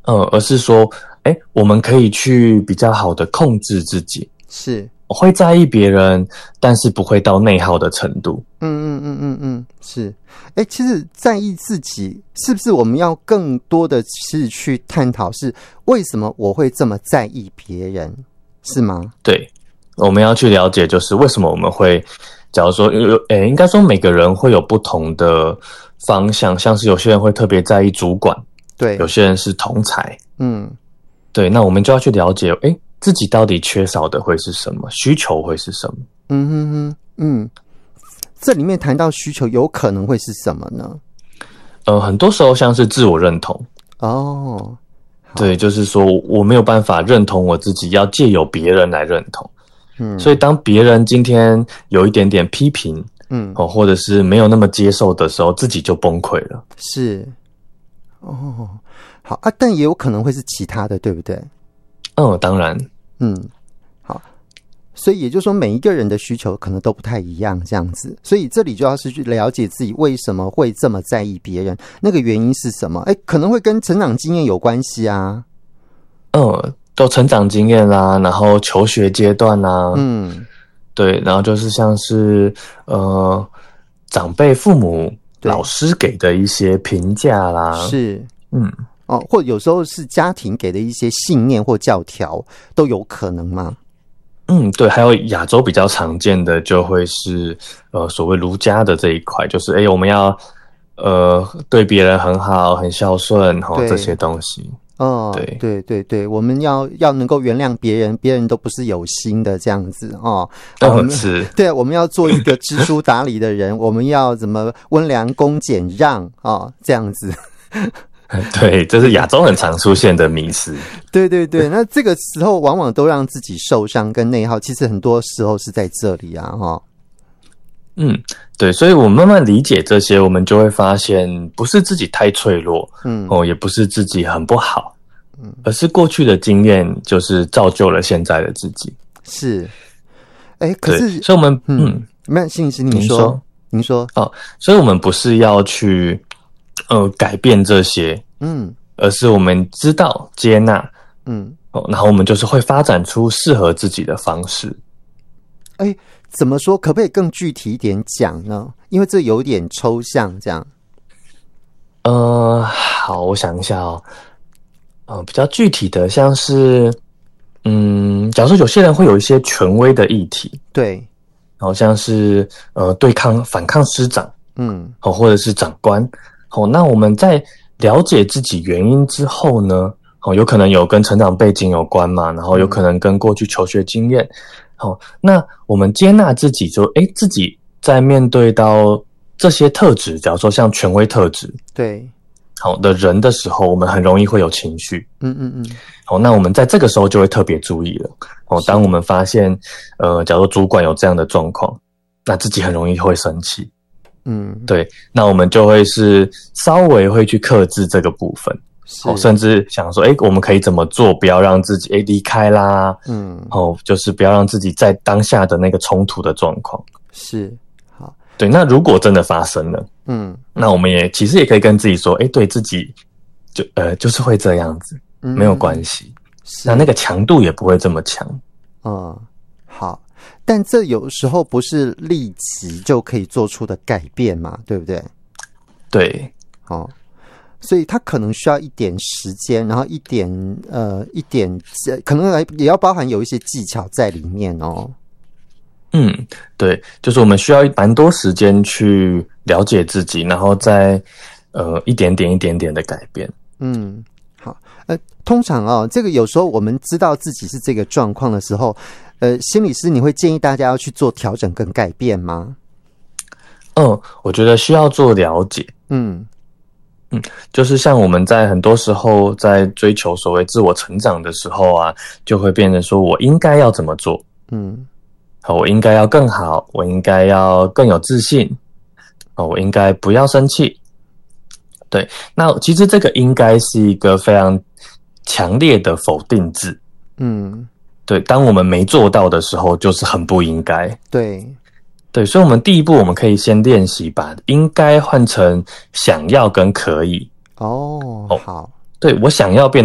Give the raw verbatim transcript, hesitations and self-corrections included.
呃，而是说，哎，我们可以去比较好的控制自己。 是， 我会在意别人，但是不会到内耗的程度。 嗯嗯嗯嗯嗯，是。哎，其实在意自己，是不是我们要更多的是去探讨是为什么我会这么在意别人，是吗？ 对，我们要去了解，就是为什么我们会，假如说，诶，应该说每个人会有不同的方向，像是有些人会特别在意主管， 对， 有些人是同才， 嗯， 对，那我们就要去了解，诶，自己到底缺少的会是什么，需求会是什么？ 嗯哼哼，嗯，这里面谈到需求，有可能会是什么呢？ 呃，很多时候像是自我认同。 哦， 对，就是说我没有办法认同我自己，要借由别人来认同。 嗯， 所以当别人今天有一点点批评， 嗯， 哦，或者是没有那么接受的时候，自己就崩溃了。 是，哦，好啊，但也有可能会是其他的，对不对？ 嗯，当然， 嗯，好，所以也就是说，每一个人的需求可能都不太一样，这样子。所以这里就要是去了解自己为什么会这么在意别人，那个原因是什么？哎，可能会跟成长经验有关系啊。 嗯，都成长经验啦，然后求学阶段啦， 嗯， 对，然后就是像是呃长辈、父母、老师给的一些评价啦， 是， 嗯。 哦，或有时候是家庭给的一些信念或教条，都有可能吗？ 嗯，对，还有亚洲比较常见的就会是呃所谓儒家的这一块，就是诶我们要呃对别人很好、很孝顺齁这些东西。 哦， 对对对对，我们要要能够原谅别人，别人都不是有心的这样子哦。 都我们是对，我们要做一个知书达理的人，我们要怎么温良恭俭让哦，这样子。 对，这是亚洲很常出现的迷思。 对对对，那这个时候往往都让自己受伤跟内耗，其实很多时候是在这里啊，哈、哦。 嗯，对，所以我慢慢理解这些，我们就会发现，不是自己太脆弱， 嗯， 哦，也不是自己很不好，嗯，而是过去的经验就是造就了现在的自己。 是，哎，可是， 所以我们嗯，没有，心理师，您您说，您说， 哦，所以我们不是要去呃改变这些， 嗯， 而是我们知道接纳， 嗯， 哦，然后我们就是会发展出适合自己的方式。 哎，怎么说？可不可以更具体一点讲呢？因为这有点抽象，这样。 呃，好，我想一下哦，呃，比较具体的，像是，嗯，假如说有些人会有一些权威的议题， 对， 好像是呃对抗、反抗师长， 嗯， 哦，或者是长官，哦，那我们在了解自己原因之后呢，哦，有可能有跟成长背景有关嘛，然后有可能跟过去求学经验。好，那我们接纳自己就，诶，自己在面对到这些特质，假如说像权威特质， 对， 好的人的时候，我们很容易会有情绪。 嗯嗯嗯， 好，那我们在这个时候就会特别注意了。哦，当我们发现，呃，假如主管有这样的状况，那自己很容易会生气。 嗯， 对，那我们就会是稍微会去克制这个部分。哦，甚至想说，哎，我们可以怎么做，不要让自己哎离开啦，嗯，哦，就是不要让自己在当下的那个冲突的状况。 是，好， 对。那如果真的发生了， 嗯， 那我们也其实也可以跟自己说，哎，对自己就呃就是会这样子，没有关系。那那个强度也不会这么强。 嗯，好，但这有时候不是立即就可以做出的改变嘛，对不对？ 对， 哦。所以它可能需要一点时间，然后一点呃一点可能也要包含有一些技巧在里面哦。 嗯，对，就是我们需要蛮多时间去了解自己，然后再呃一点点一点点的改变。 嗯，好，呃，通常哦，这个有时候我们知道自己是这个状况的时候，呃，心理师你会建议大家要去做调整跟改变吗？ 嗯，我觉得需要做了解。 嗯。 嗯，就是像我们在很多时候在追求所谓自我成长的时候啊，就会变成说我应该要怎么做？嗯，好，我应该要更好，我应该要更有自信，哦，我应该不要生气。对，那其实这个应该是一个非常强烈的否定字。嗯，对，当我们没做到的时候，就是很不应该。 对。 对，所以我们第一步我们可以先练习把应该换成想要跟可以。 哦，好， 对，我想要变